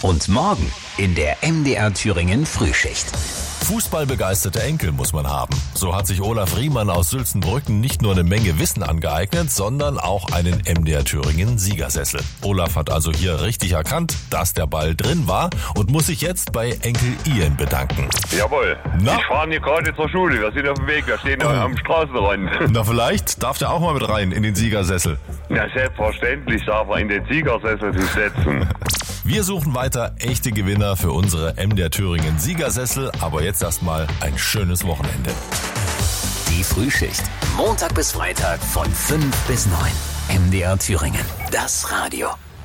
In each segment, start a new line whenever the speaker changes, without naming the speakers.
Und morgen in der MDR Thüringen Frühschicht.
Fußballbegeisterte Enkel muss man haben. So hat sich Olaf Riemann aus Sülzenbrücken nicht nur eine Menge Wissen angeeignet, sondern auch einen MDR Thüringen Siegersessel. Olaf hat also hier richtig erkannt, dass der Ball drin war und muss sich jetzt bei Enkel Ian bedanken.
Jawohl.
Na?
Ich fahre hier gerade zur Schule. Wir sind auf dem Weg. Wir stehen am Straßenrand.
Na, vielleicht darf der auch mal mit rein in den Siegersessel.
Na, selbstverständlich darf er in den Siegersessel sich setzen.
Wir suchen weiter echte Gewinner für unsere MDR Thüringen Siegersessel, aber jetzt erstmal ein schönes Wochenende.
Die Frühschicht. Montag bis Freitag von 5 bis 9. MDR Thüringen. Das Radio.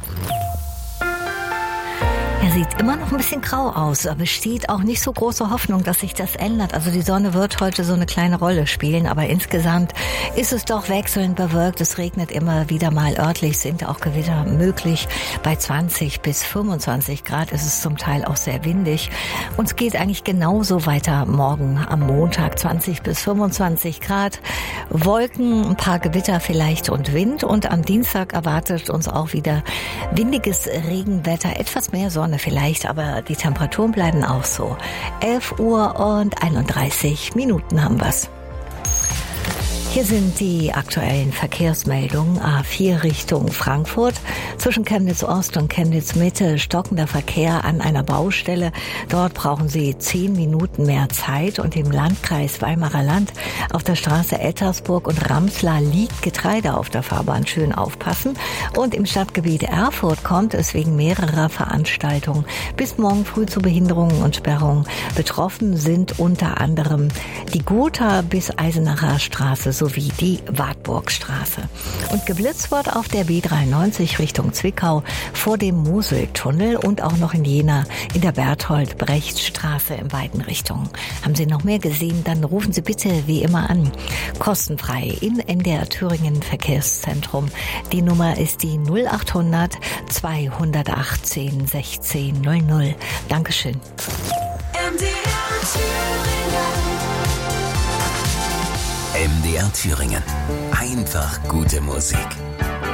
Er sieht immer noch ein bisschen grau aus, aber es steht auch nicht so große Hoffnung, dass sich das ändert. Also die Sonne wird heute so eine kleine Rolle spielen, aber insgesamt ist es doch wechselnd bewölkt. Es regnet immer wieder mal örtlich, sind auch Gewitter möglich. Bei 20 bis 25 Grad ist es zum Teil auch sehr windig. Und es geht eigentlich genauso weiter morgen am Montag, 20 bis 25 Grad. Wolken, ein paar Gewitter vielleicht und Wind. Und am Dienstag erwartet uns auch wieder windiges Regenwetter, etwas mehr Sonne vielleicht, aber die Temperaturen bleiben auch so. 11 Uhr und 31 Minuten haben wir's. Hier sind die aktuellen Verkehrsmeldungen. A4 Richtung Frankfurt. Zwischen Chemnitz Ost und Chemnitz Mitte stockender Verkehr an einer Baustelle. Dort brauchen Sie 10 Minuten mehr Zeit. Und im Landkreis Weimarer Land auf der Straße Ettersburg und Ramslar liegt Getreide auf der Fahrbahn. Schön aufpassen. Und im Stadtgebiet Erfurt kommt es wegen mehrerer Veranstaltungen bis morgen früh zu Behinderungen und Sperrungen. Betroffen sind unter anderem die Gotha bis Eisenacher Straße sowie die Wartburgstraße. Und geblitzt wird auf der B93 Richtung Zwickau vor dem Moseltunnel und auch noch in Jena in der Berthold-Brecht-Straße in beiden Richtungen. Haben Sie noch mehr gesehen, dann rufen Sie bitte wie immer an. Kostenfrei im MDR Thüringen Verkehrszentrum. Die Nummer ist die 0800 218 1600. Dankeschön.
MDR Thüringen. Einfach gute Musik.